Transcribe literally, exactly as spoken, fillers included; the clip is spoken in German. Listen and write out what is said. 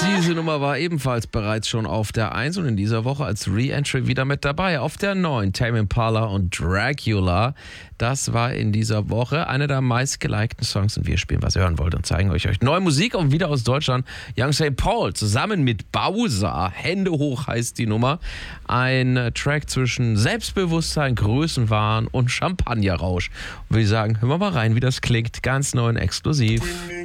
Diese Nummer war ebenfalls bereits schon auf der eins und in dieser Woche als Re-Entry wieder mit dabei. Auf der neun Tame Impala und Dracula. Das war in dieser Woche einer der meistgelikten Songs und wir spielen, was ihr hören wollt und zeigen euch euch neue Musik und wieder aus Deutschland. Young Saint Paul zusammen mit Bowser. Hände hoch heißt die Nummer. Ein Track zwischen Selbstbewusstsein, Größenwahn und Champagnerrausch. Und wir sagen, hören wir mal rein, wie das klingt. Ganz neu und exklusiv.